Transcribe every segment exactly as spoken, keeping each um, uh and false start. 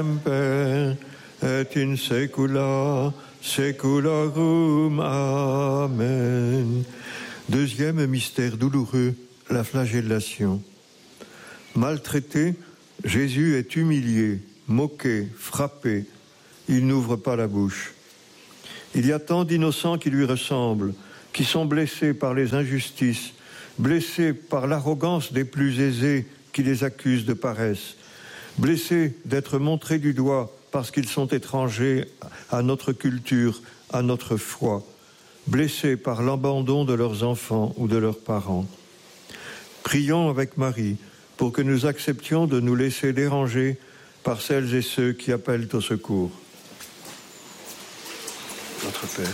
semper, et in saecula saeculorum. Amen. Deuxième mystère douloureux, la flagellation. Maltraité, Jésus est humilié, moqué, frappé. Il n'ouvre pas la bouche. Il y a tant d'innocents qui lui ressemblent, qui sont blessés par les injustices, blessés par l'arrogance des plus aisés qui les accusent de paresse, blessés d'être montrés du doigt parce qu'ils sont étrangers à notre culture, à notre foi, blessés par l'abandon de leurs enfants ou de leurs parents. Prions avec Marie pour que nous acceptions de nous laisser déranger par celles et ceux qui appellent au secours. Notre Père.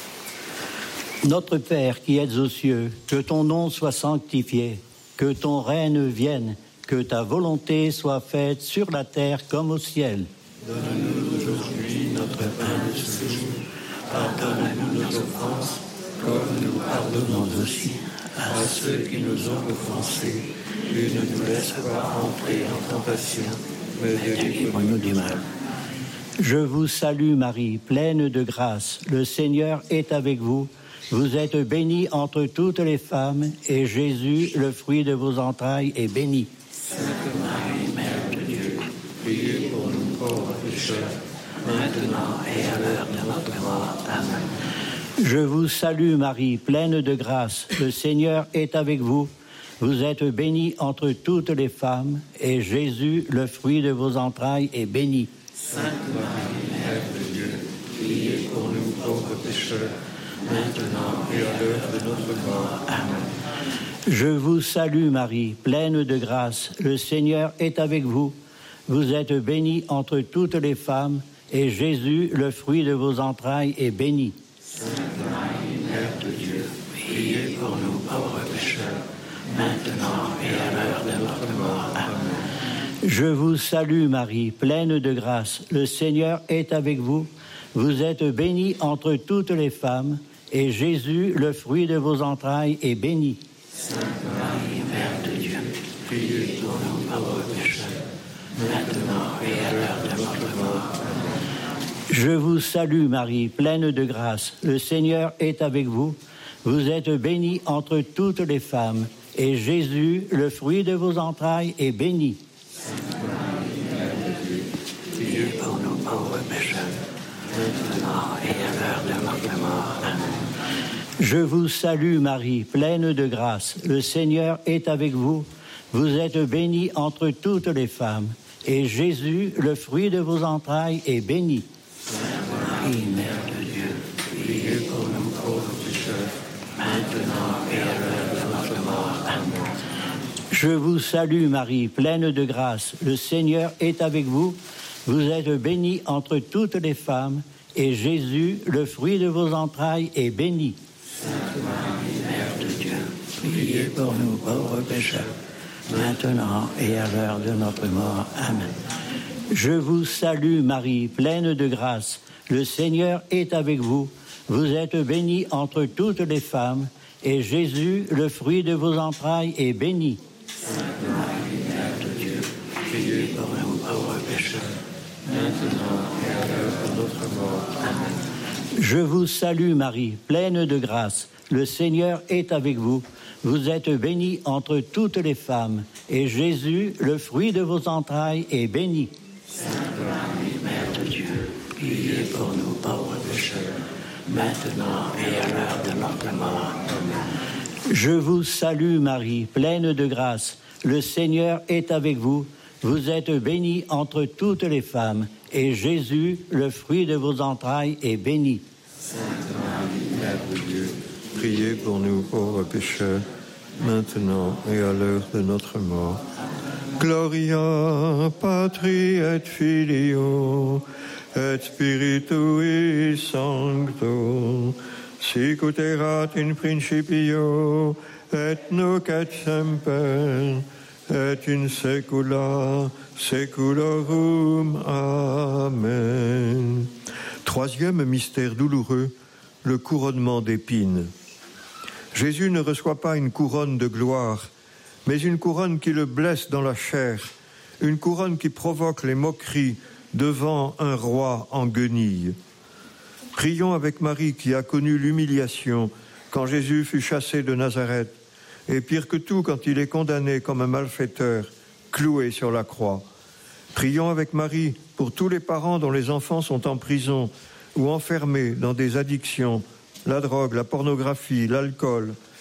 Notre Père qui es aux cieux, que ton nom soit sanctifié, que ton règne vienne, que ta volonté soit faite sur la terre comme au ciel. Donne-nous aujourd'hui notre pain de ce jour. Pardonne-nous nos offenses, comme nous pardonnons aussi à ceux qui nous ont offensés. Et ne nous laisse pas entrer en tentation, mais délivre-nous du mal. Je vous salue Marie, pleine de grâce. Le Seigneur est avec vous. Vous êtes bénie entre toutes les femmes, et Jésus, le fruit de vos entrailles, est béni. Sainte Marie, Mère de Dieu, priez pour nous pauvres pécheurs, maintenant et à l'heure de notre mort. Amen. Je vous salue Marie, pleine de grâce. Le Seigneur est avec vous. Vous êtes bénie entre toutes les femmes, et Jésus, le fruit de vos entrailles, est béni. Sainte Marie, Mère de Dieu, priez pour nous pauvres pécheurs, maintenant et à l'heure de notre mort. Amen. Je vous salue Marie, pleine de grâce. Le Seigneur est avec vous. Vous êtes bénie entre toutes les femmes, et Jésus, le fruit de vos entrailles, est béni. Sainte Marie, Mère de Dieu, priez pour nous pauvres pécheurs, maintenant et à l'heure de notre mort. Amen. Je vous salue Marie, pleine de grâce. Le Seigneur est avec vous. Vous êtes bénie entre toutes les femmes, et Jésus, le fruit de vos entrailles, est béni. Sainte Marie, Mère de Dieu, priez pour nous pauvres pécheurs, maintenant et à l'heure de notre mort. Amen. Je vous salue Marie, pleine de grâce. Le Seigneur est avec vous. Vous êtes bénie entre toutes les femmes, et Jésus, le fruit de vos entrailles, est béni. Sainte Marie, Mère de Dieu, priez pour nous pauvres pécheurs, maintenant et à l'heure de notre mort. Amen. Je vous salue Marie, pleine de grâce. Le Seigneur est avec vous. Vous êtes bénie entre toutes les femmes, et Jésus, le fruit de vos entrailles, est béni. Sainte Marie, Mère de Dieu, priez pour nous pauvres pécheurs, maintenant et à l'heure de notre mort. Amen. Je vous salue Marie, pleine de grâce. Le Seigneur est avec vous. Vous êtes bénie entre toutes les femmes, et Jésus, le fruit de vos entrailles, est béni. Sainte Marie, Mère de Dieu, priez pour nous pauvres pécheurs, maintenant et à l'heure de notre mort. Amen. Je vous salue Marie, pleine de grâce. Le Seigneur est avec vous. Vous êtes bénie entre toutes les femmes, et Jésus, le fruit de vos entrailles, est béni. Sainte Marie, Mère de Dieu, priez pour nous pauvres pécheurs, maintenant et à l'heure de notre mort. Amen. Je vous salue Marie, pleine de grâce. Le Seigneur est avec vous. Vous êtes bénie entre toutes les femmes, et Jésus, le fruit de vos entrailles, est béni. Sainte Marie, Mère de Dieu, priez pour nous pauvres pécheurs, maintenant et à l'heure de notre mort. Amen. Je vous salue Marie, pleine de grâce. Le Seigneur est avec vous. Vous êtes bénie entre toutes les femmes, et Jésus, le fruit de vos entrailles, est béni. Sainte Marie, Mère de Dieu, Priez pour nous pauvres pécheurs, maintenant et à l'heure de notre mort. Gloria Patri et Filio et Spiritui Sancto, sic ut erat in principio et nunc et semper et in saecula saeculorum. Amen. Troisième mystère douloureux, le couronnement d'épines. Jésus ne reçoit pas une couronne de gloire, mais une couronne qui le blesse dans la chair, une couronne qui provoque les moqueries devant un roi en guenilles. Prions avec Marie qui a connu l'humiliation quand Jésus fut chassé de Nazareth, et pire que tout quand il est condamné comme un malfaiteur, cloué sur la croix. Prions avec Marie pour tous les parents dont les enfants sont en prison ou enfermés dans des addictions, la drogue, la pornographie, l'alcool,